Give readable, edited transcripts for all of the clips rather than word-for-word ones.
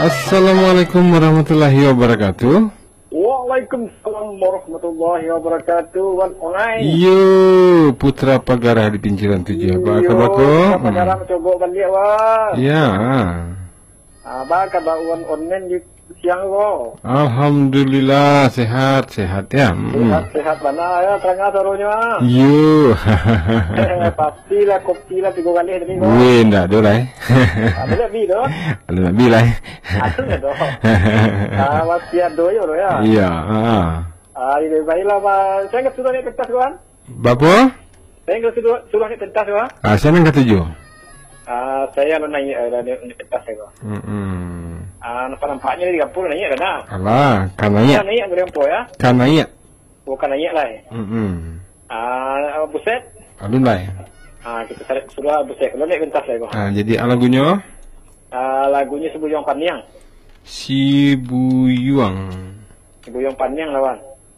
Assalamualaikum warahmatullahi wabarakatuh. Waalaikumsalam warahmatullahi wabarakatuh. Wan Onai. Yo, Putra Pagarah di Pinciran 7. Apa kabar kau? Putra Pagarah mencoba balik wah. Ya. Apa kabar Wan Onen di siang kau? Alhamdulillah sehat ya. Sehat mana ya terangah taruhnya. Yo. Pastilah kopi lah 3 kali tadi kau. Weh, ndak ada lah. Ada lebih doh. Ada lebih lah. Ada doh. Masih ada ya. Iya. Ini baiklah pak. Saya nggak sudah ni pentas kawan. Bapa? Saya nggak sudah ni pentas kawan. Saya nak kata jo. Saya nak naik ni pentas saya kawan. Nampaknya di kampung naik kan? Alah, kan naik. Naik ke kampung ya? Kan naik. Bukan naik lah. Buset. Alun lah. Kita sudah buset. Kalau naik pentas saya kawan. Jadi lagunya? Lagunya Sibuyong Paniang. Sibuyong Paniang lawan.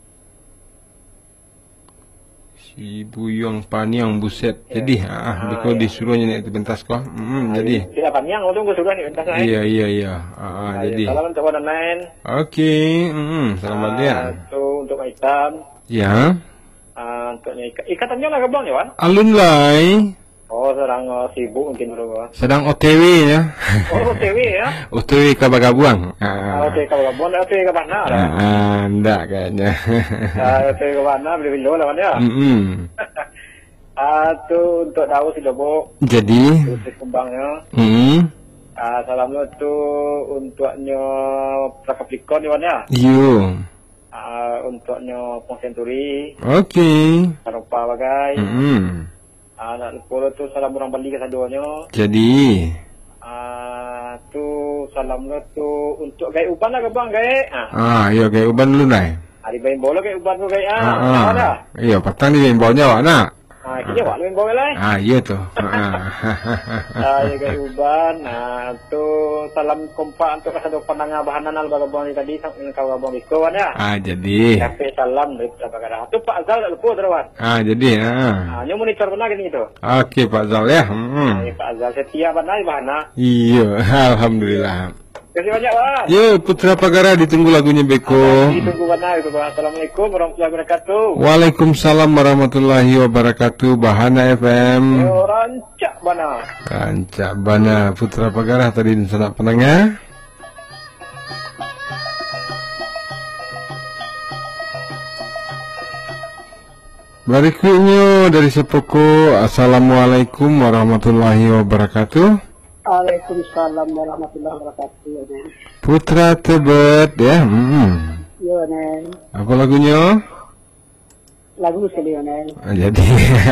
Sibuyong Paniang buset. Jadi biko disuruhnya naik pentas kau. Jadi. Tidak Paniang, waktu aku suruh naik pentas lain. Iya. Jadi. Salam untuk orang lain. Okey. Selamat dia. Itu untuk Aitan. Ya. Untuk ikatannya lah kebang ya, Wan? Alun lai. Oh, sedang sibuk mungkin dulu, Wan. Sedang OTW ya. Oh, OTW ya? OTW ke Bagabuang. OTW ke Bagabuang, OTW ke mana? Enggak kayaknya. OTW ke mana, beli-beli lah, Wan ya? Itu untuk tahu si Lobo. Jadi. Terus kembangnya. Salam lo tu untuknya Prakaplikon, Wan ya? Yo. Untuknya Pongsenturi. Okey. Sarupa bagai. Anak lupa tu salam orang Bali ke saduanya. Jadi. Tu salam lo tu untuk gaya uban lah ke bang gaya. Ya gaya uban dulu nai. Hari main bola gaya uban tu gaya. Iya patang ni main bola nak. Kini awak main bola lah. Iya tu. Gaya uban. Tu salam kompak untuk kasado pandangan bahanan al bagabang tadi sampai kau bagabang Biko ya. Jadi. Tapi salam dari Pakgarah. Tu Pak Zal tak lupa terawan. Jadi. Nyo monitor benar gini tu. Okey Pak Zal ya. Pak Zal setia benar di bahana. Iya, alhamdulillah. Terima kasih banyak, Pak. Yo, Putra Pagarah ditunggu lagunya Beko. Ditunggu benar itu, Pak. Assalamualaikum warahmatullahi wabarakatuh. Waalaikumsalam warahmatullahi wabarakatuh. Bahana FM. Yo, rancak bana. Rancak bana Putra Pagarah tadi di sana penengah. Berikutnya dari Sepoko. Assalamualaikum warahmatullahi wabarakatuh. Waalaikumsalam warahmatullahi wabarakatuh. Putra Tebet ya. Yo, Nen. Apa lagunya? Lagu sekali, Nen. Jadi.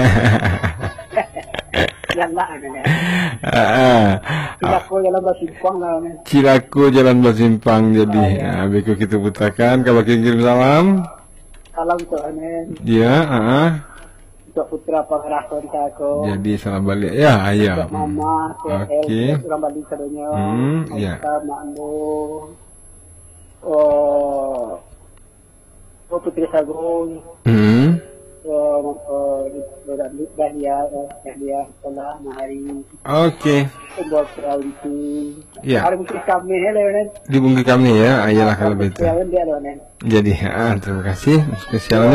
Jangan Nen. Cilako jalan Basimpang lah, Nen. Cilako jalan Basimpang jadi. Beko kita putarkan. Kalau kirim salam. Salam untuk Nen. Ya. Untuk Putra Pagarah kontakku. Jadi salam balik ya. Ayah. Untuk Mama, Okey. orang Bali kadonya. Ya. Makmu. Oh, Putri Sagung. Dia sekolah hari. Okey. Buat itu. Ya. Hari mungkin kami Nen. Di bungki kami ya. Ayalah kalau begitu. Dia Nen. Jadi terima kasih spesialnya.